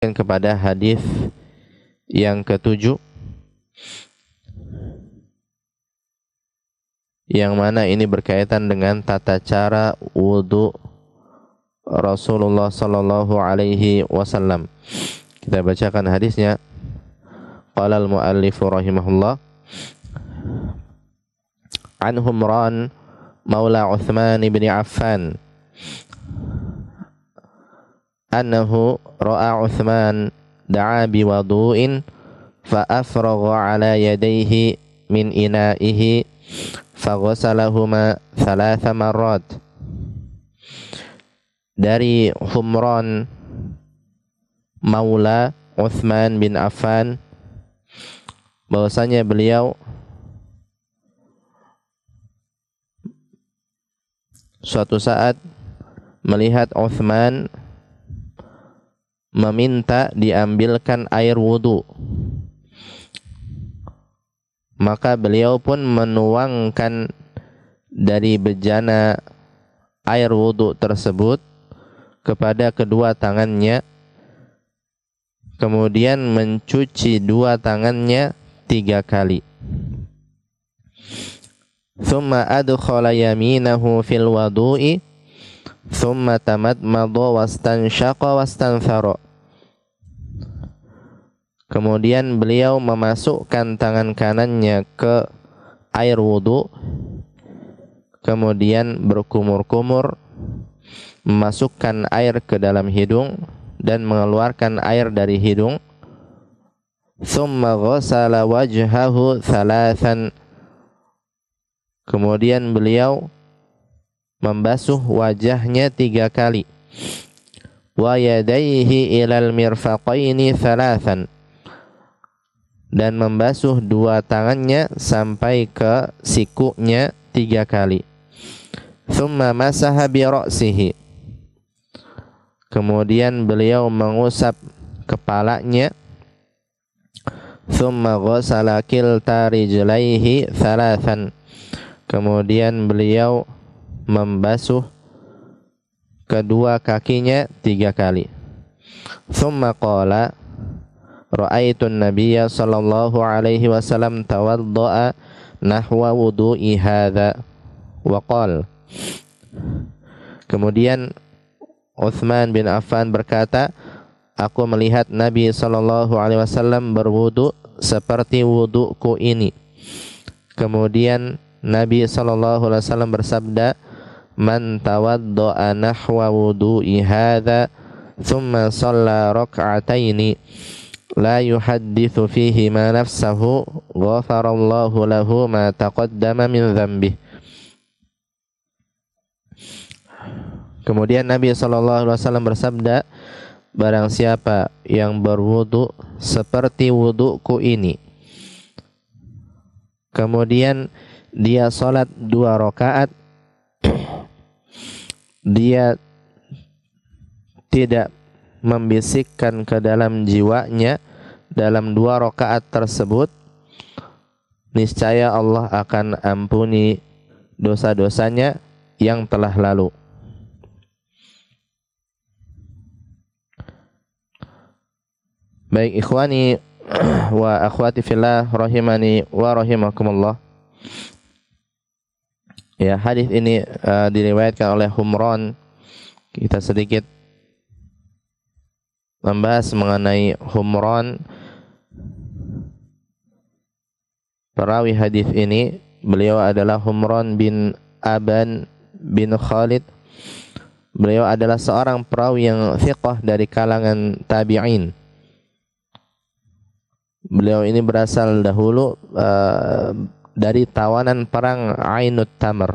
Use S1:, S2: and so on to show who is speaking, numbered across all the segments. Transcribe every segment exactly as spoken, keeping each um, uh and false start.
S1: kepada hadis yang ketujuh, yang mana ini berkaitan dengan tata cara wudu Rasulullah sallallahu alaihi wasallam. Kita bacakan hadisnya. Qala al-muallif rahimahullah, an Humran maula Uthman bin Affan annahu ra'a Uthman da'a biwudu'in fa afragha ala yadayhi min ina'ihi fa ghasalahuma thalatha marrat. Dari Humran maula Uthman bin Affan, bahwasanya beliau suatu saat melihat Uthman meminta diambilkan air wudu, maka beliau pun menuangkan dari bejana air wudu tersebut kepada kedua tangannya, kemudian mencuci dua tangannya tiga kali. Thumma adkhala yaminahu fil wudu'i thumma tamadmada wastanshaqa wastanthara. Kemudian beliau memasukkan tangan kanannya ke air wudu, kemudian berkumur-kumur, memasukkan air ke dalam hidung dan mengeluarkan air dari hidung. Thumma ghasala wajhahu thalathan. Kemudian beliau membasuh wajahnya tiga kali. Wa yadayhi ilal mirfaqaini thalathan. Dan membasuh dua tangannya sampai ke sikunya tiga kali. Thumma masaha bi ra'sihi. Kemudian beliau mengusap kepalanya. Thumma ghasala kilta rijlaihi thalathan. Kemudian beliau membasuh kedua kakinya tiga kali. Thumma qala ra'aitun nabiyya sallallahu alaihi wasallam tawadda'a nahwa wudu'i hadha wa qala. Kemudian Uthman bin Affan berkata, aku melihat Nabi sallallahu alaihi wasallam berwudu seperti wuduku ini. Kemudian Nabi sallallahu alaihi wasallam bersabda, man tawadda'a nahwa wudu'i hadha thumma shalla rak'ataini la yuhaddithu fihi ma nafsahu ghafarallahu lahu ma taqaddama min dhanbih. Kemudian Nabi sallallahu alaihi wasallam bersabda, barang siapa yang berwudu seperti wuduku ini, kemudian dia salat dua rakaat, dia tidak membisikkan ke dalam jiwanya dalam dua rakaat tersebut, niscaya Allah akan ampuni dosa-dosanya yang telah lalu. Baik ikhwani wa akhwati fillah rahimani wa rahimakumullah. Ya, hadis ini uh, diriwayatkan oleh Humran. Kita sedikit membahas mengenai Humran. Perawi hadis ini, beliau adalah Humran bin Aban bin Khalid. Beliau adalah seorang perawi yang thiqah dari kalangan tabi'in. Beliau ini berasal dahulu uh, dari tawanan perang Ainut Tamr.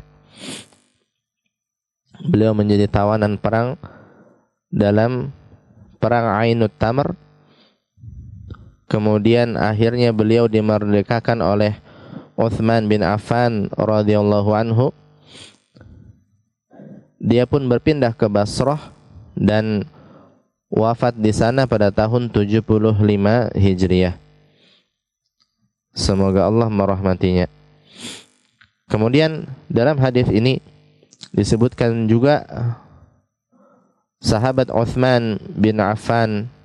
S1: Beliau menjadi tawanan perang dalam perang Ainut Tamr. Kemudian akhirnya beliau dimerdekakan oleh Uthman bin Affan radhiyallahu anhu. Dia pun berpindah ke Basrah dan wafat di sana pada tahun tujuh puluh lima Hijriah. Semoga Allah merahmatinya. Kemudian dalam hadis ini disebutkan juga sahabat Uthman bin Affan